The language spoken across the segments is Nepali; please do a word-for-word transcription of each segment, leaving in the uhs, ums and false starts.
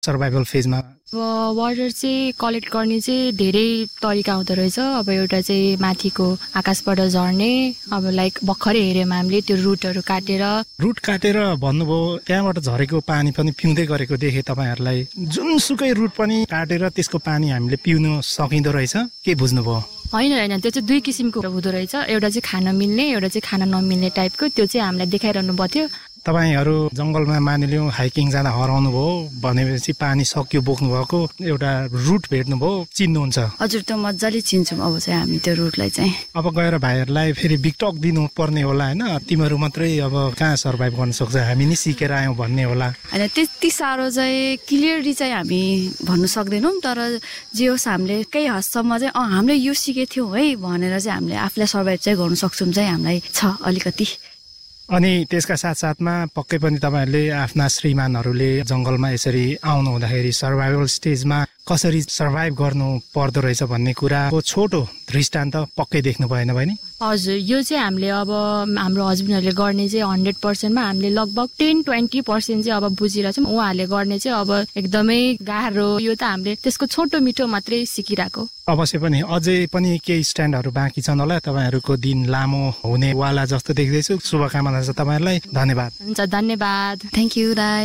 सर्भाइभल फेजमा? अब वाटर चाहिँ कलेक्ट गर्ने चाहिँ धेरै तरिका हुँदो रहेछ। अब एउटा चाहिँ माथिको आकाशबाट झर्ने, अब लाइक भर्खरै हेऱ्यौँ हामीले त्यो रुटहरू काटेर रुट काटेर भन्नुभयो, त्यहाँबाट झरेको पानी पनि पिउँदै गरेको देखेँ तपाईँहरूलाई। जुनसुकै रुट पनि काटेर त्यसको पानी हामीले पिउनु सकिँदो रहेछ, के बुझ्नुभयो? होइन होइन त्यो चाहिँ दुई किसिमको हुँदो रहेछ। एउटा चाहिँ खान मिल्ने, एउटा चाहिँ खान नमिल्ने टाइपको। त्यो चाहिँ हामीलाई देखाइरहनु भएको थियो। तपाईँहरू जङ्गलमा मानिलिउँ हाइकिङ जाँदा हराउनु भयो भनेपछि पानी सकियो बोक्नु भएको, एउटा रुट भेट्नुभयो, चिन्नुहुन्छ? हजुर, त्यो मजाले चिन्छौँ अब चाहिँ हामी त्यो रुटलाई चाहिँ। अब गएर भाइहरूलाई फेरि बिकटक दिनु पर्ने होला होइन, तिमीहरू मात्रै अब कहाँ सर्भाइभ गर्न सक्छ, हामी नि सिकेर आयौँ भन्ने होला होइन। त्यति साह्रो चाहिँ क्लियरली चाहिँ हामी भन्नु सक्दैनौँ, तर जे होस् हामीले केही हदसम्म चाहिँ अँ हामीले यो सिकेको थियौँ है भनेर चाहिँ हामीले आफूलाई सर्भाइभ चाहिँ गर्नु सक्छौँ चाहिँ हामीलाई छ अलिकति। अनि त्यसका साथसाथमा पक्कै पनि तपाईँहरूले आफ्ना श्रीमानहरूले जङ्गलमा यसरी आउनु हुँदाखेरि सर्भाइभल स्टेजमा कसरी सर्भाइभ गर्नु पर्दो रहेछ भन्ने कुराको छोटो दृष्टान्त पक्कै देख्नु भएन बहिनी? हजुर, यो चाहिँ हामीले अब हाम्रो हस्बेन्डहरूले गर्ने चाहिँ हन्ड्रेड पर्सेन्टमा हामीले लगभग टेन ट्वेन्टी पर्सेन्ट चाहिँ अब बुझिरहेछौँ। उहाँहरूले गर्ने चाहिँ अब एकदमै गाह्रो, यो त हामीले त्यसको छोटो मिठो मात्रै सिकिरहेको। अवश्य पनि अझै पनि केही स्ट्यान्डहरू बाँकी छन् होला। तपाईँहरूको दिन लामो हुनेवाला जस्तो देख्दैछु। शुभकामना छ तपाईँहरूलाई। धन्यवाद। हुन्छ, धन्यवाद। थ्याङ्क यू दाई।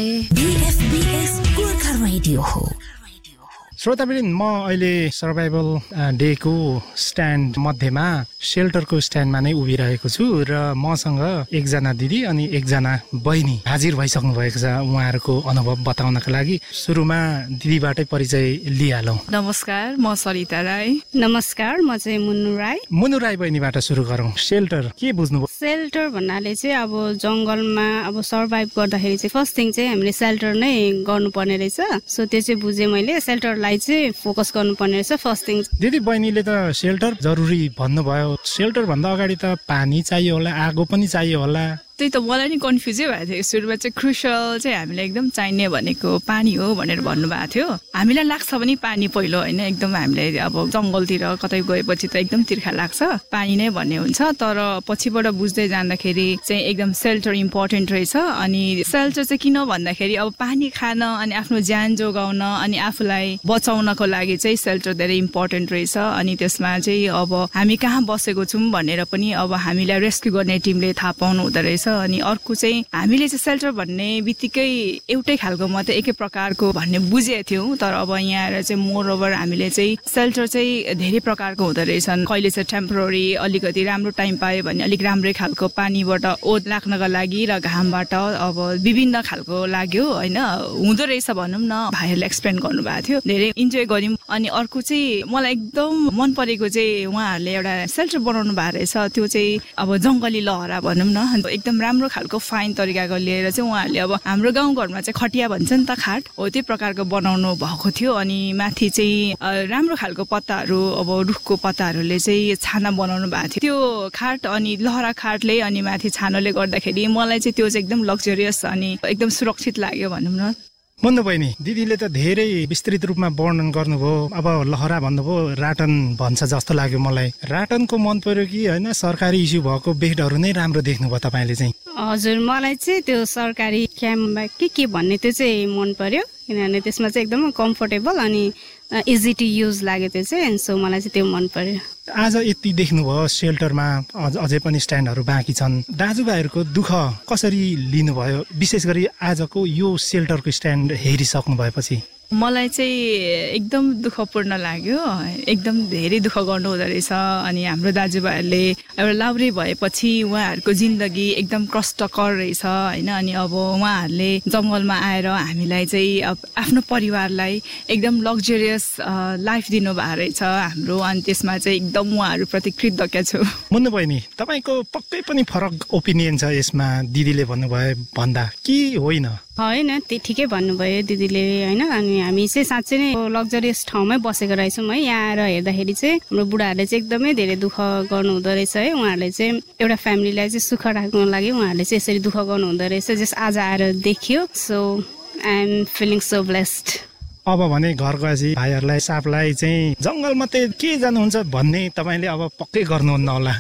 श्रोतावृन्द, म अहिले सर्भाइभल डेको स्ट्यान्ड मध्येमा सेल्टरको स्ट्यान्डमा नै उभिरहेको छु र मसँग एकजना दिदी अनि एकजना बहिनी हाजिर भइसक्नु भएको छ उहाँहरूको अनुभव बताउनका लागि। सुरुमा दिदीबाटै परिचय लिइहालौँ। नमस्कार, म सरिता राई। नमस्कार, म चाहिँ मुन्नु राई। मुन्नु राई बहिनीबाट सुरु गरौँ। सेल्टर के बुझ्नुभयो? सेल्टर भन्नाले चाहिँ अब जङ्गलमा अब सर्भाइभ गर्दाखेरि चाहिँ फर्स्ट थिङ चाहिँ हामीले सेल्टर नै गर्नुपर्ने रहेछ। सो त्यो चाहिँ बुझेँ मैले। सेल्टरलाई चाहिँ फोकस गर्नुपर्ने रहेछ फर्स्ट थिङ। दिदी बहिनीले त सेल्टर जरुरी भन्नुभयो। सेल्टर भन्दा अगाडि त पानी चाहियो होला, आगो पनि चाहियो होला। त्यही त मलाई नि कन्फ्युजै भएको थियो। सुरुमा चाहिँ क्रुसियल चाहिँ हामीलाई एकदम चाहिने भनेको पानी हो भनेर भन्नुभएको थियो। हामीलाई लाग्छ पनि पानी पहिलो होइन, एकदम हामीलाई अब जङ्गलतिर कतै गएपछि त एकदम तिर्खा लाग्छ, पानी नै भन्ने हुन्छ। तर पछिबाट बुझ्दै जाँदाखेरि चाहिँ एकदम सेल्टर इम्पोर्टेन्ट रहेछ। अनि सेल्टर चाहिँ किन भन्दाखेरि अब पानी खान अनि आफ्नो ज्यान जोगाउन अनि आफूलाई बचाउनको लागि चाहिँ सेल्टर धेरै इम्पोर्टेन्ट रहेछ। अनि त्यसमा चाहिँ अब हामी कहाँ बसेको छौँ भनेर पनि अब हामीलाई रेस्क्यु गर्ने टिमले थाहा पाउनु हुँदो रहेछ। अनि अर्को चाहिँ हामीले चाहिँ सेल्टर भन्ने बित्तिकै एउटै खालको मात्रै एकै प्रकारको भन्ने बुझेको थियौँ। तर अब यहाँ आएर चाहिँ मोर ओभर हामीले चाहिँ सेल्टर चाहिँ धेरै प्रकारको हुँदो रहेछन्। कहिले चाहिँ टेम्पोररी अलिकति राम्रो टाइम पायो भने अलिक राम्रै खालको पानीबाट ओत लाग्नका लागि र घामबाट अब विभिन्न खालको लाग्यो होइन, हुँदो रहेछ भनौँ न। भाइहरूले एक्सप्लेन गर्नुभएको थियो, धेरै इन्जोय गऱ्यौँ। अनि अर्को चाहिँ मलाई एकदम मन परेको चाहिँ उहाँहरूले एउटा सेल्टर बनाउनु भएको रहेछ। त्यो चाहिँ अब जङ्गली लहरा भनौँ न, एकदम राम्रो खालको फाइन तरिकाको लिएर चाहिँ उहाँहरूले अब हाम्रो गाउँघरमा चाहिँ खटिया भन्छ नि त, खाट हो, त्यो प्रकारको बनाउनु भएको थियो। अनि माथि चाहिँ राम्रो खालको पत्ताहरू अब रुखको पत्ताहरूले चाहिँ छाना बनाउनु भएको थियो त्यो खाट। अनि लहरा खाटले अनि माथि छानोले गर्दाखेरि मलाई चाहिँ त्यो चाहिँ एकदम लग्जरियस अनि एकदम सुरक्षित लाग्यो भनौँ न। मुन्नु बहिनी, दिदीले त धेरै विस्तृत रूपमा वर्णन गर्नुभयो। अब लहरा भन्नुभयो, राटन भन्छ जस्तो लाग्यो मलाई। राटनको मन पर्यो कि होइन सरकारी इस्यु भएको बेडहरू नै राम्रो देख्नुभयो तपाईँले चाहिँ? हजुर, मलाई चाहिँ त्यो सरकारी क्याम्पमा के के भन्ने त्यो चाहिँ मन पर्यो, किनभने त्यसमा चाहिँ एकदम कम्फोर्टेबल अनि इजी टु युज लाग्यो त्यो चाहिँ। सो मलाई चाहिँ त्यो मन पर्यो। आज यति देख्नुभयो सेल्टरमा, अझै पनि स्ट्यान्डहरू बाँकी छन्। दाजुभाइहरूको दुःख कसरी लिनुभयो, विशेष गरी आजको यो सेल्टरको स्ट्यान्ड हेरिसक्नु भएपछि? मलाई चाहिँ एकदम दुःखपूर्ण लाग्यो, एकदम धेरै दुःख गर्नु हुँदो रहेछ। अनि हाम्रो दाजुभाइहरूले एउटा लाउरे भएपछि उहाँहरूको जिन्दगी एकदम कष्टकर रहेछ होइन। अनि अब उहाँहरूले जङ्गलमा आएर हामीलाई चाहिँ अब आफ्नो परिवारलाई एकदम लग्जरियस लाइफ दिनुभएको रहेछ हाम्रो। अनि त्यसमा चाहिँ एकदम उहाँहरूप्रति कृतज्ञ छु। मुन्नु बहिनी, तपाईँको पक्कै पनि फरक ओपिनियन छ यसमा दिदीले भन्नुभयो भन्दा कि होइन? होइन, त्यो ठिकै भन्नुभयो दिदीले होइन। अनि हामी चाहिँ साँच्चै नै लग्जरियस ठाउँमै बसेको रहेछौँ है। यहाँ आएर हेर्दाखेरि चाहिँ हाम्रो बुढाहरूले चाहिँ एकदमै धेरै दुःख गर्नु हुँदो रहेछ है। उहाँहरूले चाहिँ एउटा फ्यामिलीलाई चाहिँ सुख राख्नुको लागि उहाँहरूले चाहिँ यसरी दुःख गर्नु हुँदो रहेछ, जस आज आएर देखियो। So I am feeling so blessed. अब भने घर गएपछि भाइहरूलाई सापलाई चाहिँ जङ्गलमा चाहिँ के जानुहुन्छ भन्ने तपाईँले अब पक्कै गर्नुहुन्न होला?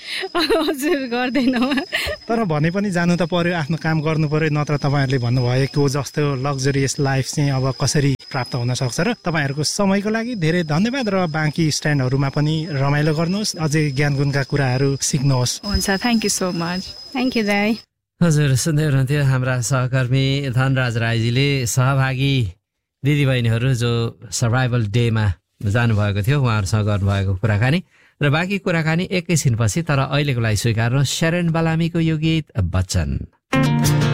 हजुर गर्दैनौँ। तर भने पनि जानु त पर्यो, आफ्नो काम गर्नु पर्यो, नत्र तपाईँहरूले भन्नुभएको जस्तो लग्जरियस लाइफ चाहिँ अब कसरी प्राप्त हुन सक्छ। र तपाईँहरूको समयको लागि धेरै धन्यवाद र बाँकी स्ट्यान्डहरूमा पनि रमाइलो गर्नुहोस्, अझै ज्ञानगुणका कुराहरू सिक्नुहोस्। हुन्छ, thank you so much. Thank you दाई। हजुर, सुन्दै हुनुहुन्थ्यो हाम्रा सहकर्मी धनराज राईजीले सहभागी दिदीबहिनीहरू जो सर्भाइभल डेमा जानुभएको थियो उहाँहरूसँग गर्नुभएको कुराकानी र बाँकी कुराकानी एकैछिनपछि। तर अहिलेको लागि स्वीकार्नु शेरन बलामीको यो गीत बच्चन।